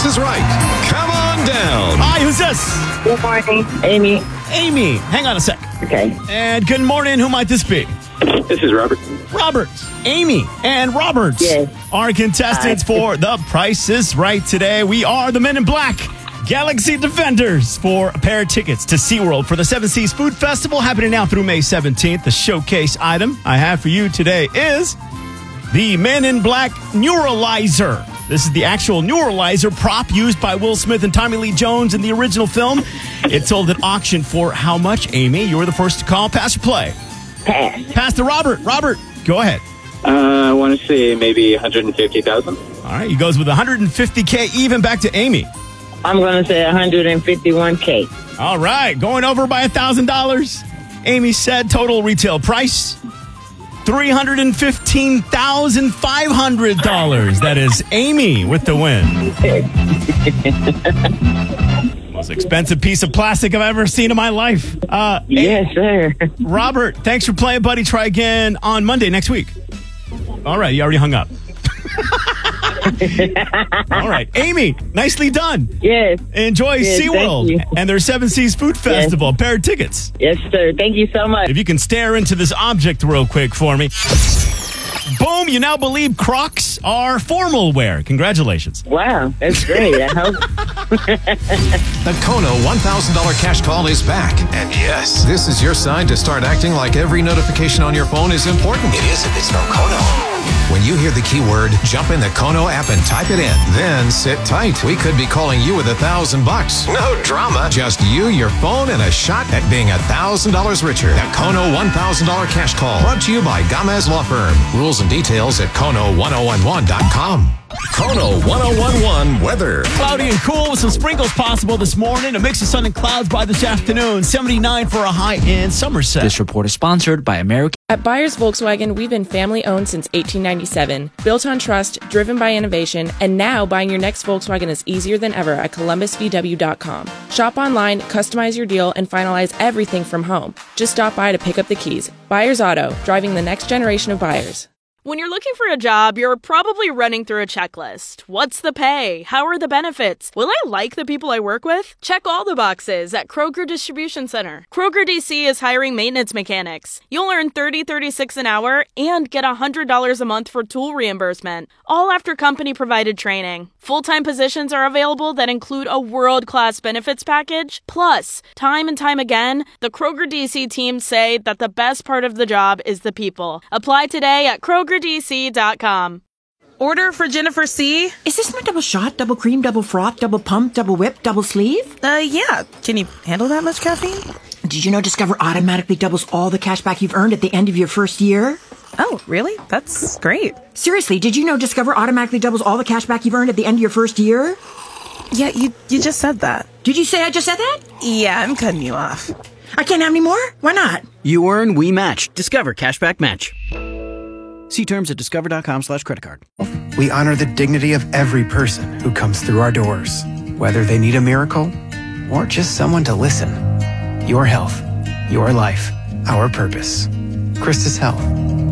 Price is Right. Come on down. Hi, who's this? Good morning. Amy. Amy. Hang on a sec. Okay. And good morning. Who might this be? This is Robert. Robert. Amy and Robert are contestants for The Price is Right today. We are the Men in Black Galaxy Defenders for a pair of tickets to SeaWorld for the Seven Seas Food Festival happening now through May 17th. The showcase item I have for you today is the Men in Black Neuralizer. This is the actual Neuralizer prop used by Will Smith and Tommy Lee Jones in the original film. It's sold at auction for how much, Amy? You're the first to call. Pass or play? Pass. Pass to Robert. Robert, go ahead. I want to say maybe 150,000. All right, he goes with 150K even. Back to Amy. I'm going to say 151K. All right, going over by $1,000. Amy said total retail price $315,500. That is Amy with the win. Most expensive piece of plastic I've ever seen in my life. Yes, sir. Robert, thanks for playing, buddy. Try again on Monday next week. All right, you already hung up. All right, Amy, nicely done. Yes. Enjoy SeaWorld thank you. and their Seven Seas Food Festival. A pair of tickets. Yes, sir. Thank you so much. If you can stare into this object real quick for me. Boom, you now believe Crocs are formal wear. Congratulations. Wow, that's great. I hope. The Kono $1,000 cash call is back. And yes, this is your sign to start acting like every notification on your phone is important. It is if it's no Kono. When you hear the keyword, jump in the Kono app and type it in. Then sit tight. We could be calling you with $1,000. No drama. Just you, your phone, and a shot at being $1,000 richer. The Kono $1,000 cash call. Brought to you by Gamez Law Firm. Rules and details at Kono1011.com. Kono 1011 weather. Cloudy and cool with some sprinkles possible this morning. A mix of sun and clouds by this afternoon. 79 for a high in Somerset. This report is sponsored by American. At Byers Volkswagen, we've been family-owned since 1897, built on trust, driven by innovation, and now buying your next Volkswagen is easier than ever at ColumbusVW.com. Shop online, customize your deal, and finalize everything from home. Just stop by to pick up the keys. Byers Auto, driving the next generation of buyers. When you're looking for a job, you're probably running through a checklist. What's the pay? How are the benefits? Will I like the people I work with? Check all the boxes at Kroger Distribution Center. Kroger DC is hiring maintenance mechanics. You'll earn $30.36 an hour and get $100 a month for tool reimbursement, all after company-provided training. Full-time positions are available that include a world-class benefits package. Plus, time and time again, the Kroger DC team say that the best part of the job is the people. Apply today at KrogerDC.com. Order for Jennifer C. Is this my double shot, double cream, double froth, double pump, double whip, double sleeve? Yeah. Can you handle that much caffeine? Did you know Discover automatically doubles all the cash back you've earned at the end of your first year? Oh, really? That's great. Seriously, did you know Discover automatically doubles all the cash back you've earned at the end of your first year? Yeah, you just said that. Did you say I just said that? Yeah, I'm cutting you off. I can't have any more? Why not? You earn, we match. Discover Cashback Match. See terms at discover.com/creditcard. We honor the dignity of every person who comes through our doors, whether they need a miracle or just someone to listen. Your health, your life, our purpose. Christus Health.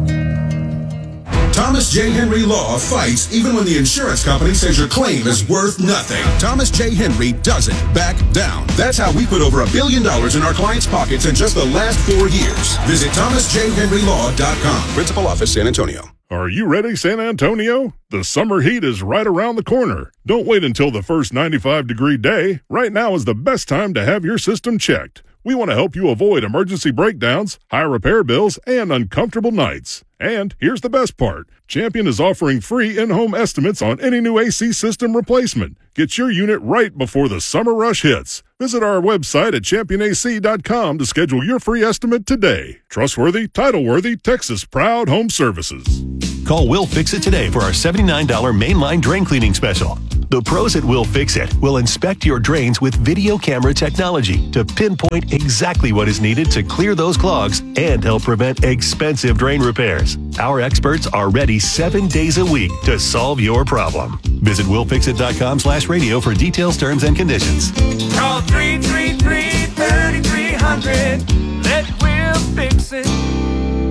Thomas J. Henry Law fights even when the insurance company says your claim is worth nothing. Thomas J. Henry doesn't back down. That's how we put over $1 billion in our clients' pockets in just the last 4 years. Visit thomasjhenrylaw.com. Principal Office, San Antonio. Are you ready, San Antonio? The summer heat is right around the corner. Don't wait until the first 95-degree day. Right now is the best time to have your system checked. We want to help you avoid emergency breakdowns, high repair bills, and uncomfortable nights. And here's the best part. Champion is offering free in-home estimates on any new AC system replacement. Get your unit right before the summer rush hits. Visit our website at championac.com to schedule your free estimate today. Trustworthy, title-worthy, Texas-proud home services. Call Will Fix It today for our $79 mainline drain cleaning special. The pros at Will Fix It will inspect your drains with video camera technology to pinpoint exactly what is needed to clear those clogs and help prevent expensive drain repairs. Our experts are ready 7 days a week to solve your problem. Visit willfixit.com/radio for details, terms, and conditions. Call 333-3300. Let Will Fix It.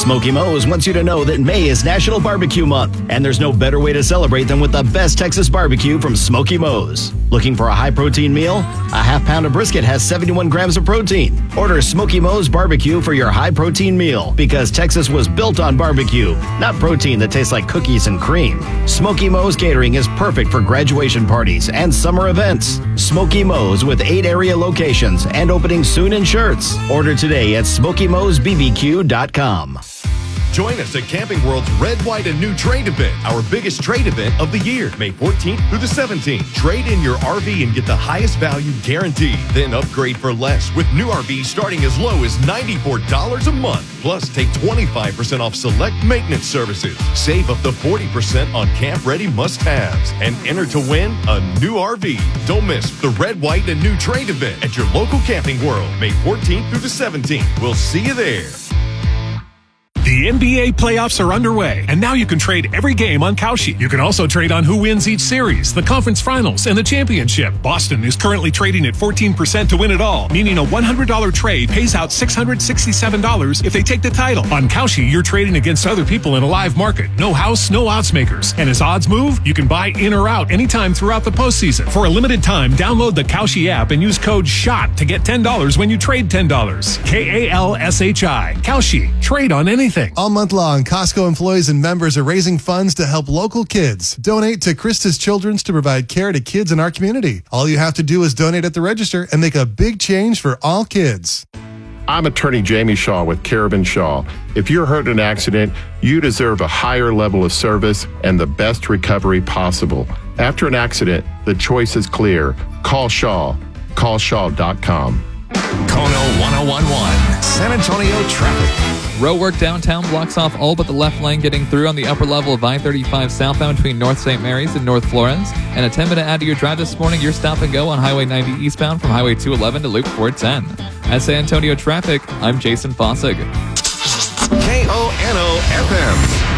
Smoky Mo's wants you to know that May is National Barbecue Month, and there's no better way to celebrate than with the best Texas barbecue from Smoky Mo's. Looking for a high-protein meal? A half pound of brisket has 71 grams of protein. Order Smoky Mo's barbecue for your high-protein meal, because Texas was built on barbecue, not protein that tastes like cookies and cream. Smoky Mo's catering is perfect for graduation parties and summer events. Smoky Mo's with 8 area locations and opening soon in Schertz. Order today at SmokyMo'sBBQ.com. Join us at Camping World's Red, White, and New Trade event, our biggest trade event of the year, May 14th through the 17th. Trade in your RV and get the highest value guaranteed. Then upgrade for less with new RVs starting as low as $94 a month. Plus, take 25% off select maintenance services. Save up to 40% on camp-ready must-haves. And enter to win a new RV. Don't miss the Red, White, and New Trade event at your local Camping World, May 14th through the 17th. We'll see you there. The NBA playoffs are underway, and now you can trade every game on Kalshi. You can also trade on who wins each series, the conference finals, and the championship. Boston is currently trading at 14% to win it all, meaning a $100 trade pays out $667 if they take the title. On Kalshi, you're trading against other people in a live market. No house, no odds makers. And as odds move, you can buy in or out anytime throughout the postseason. For a limited time, download the Kalshi app and use code SHOT to get $10 when you trade $10. KALSHI. Kalshi. Trade on anything. All month long, Costco employees and members are raising funds to help local kids. Donate to Christus Children's to provide care to kids in our community. All you have to do is donate at the register and make a big change for all kids. I'm attorney Jamie Shaw with Carabin Shaw. If you're hurt in an accident, you deserve a higher level of service and the best recovery possible. After an accident, the choice is clear. Call Shaw. CallShaw.com. Kono 1011, San Antonio traffic. Road work downtown blocks off all but the left lane getting through on the upper level of I-35 southbound between North St. Mary's and North Florence. And a 10-minute add to your drive this morning, your stop and go on Highway 90 eastbound from Highway 211 to Loop 410. At San Antonio Traffic, I'm Jason Fossig. KONO FM.